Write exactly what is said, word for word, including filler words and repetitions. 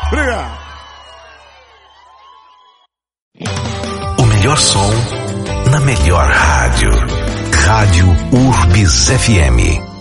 Obrigado. O melhor som na melhor rádio. Rádio Urbis F M.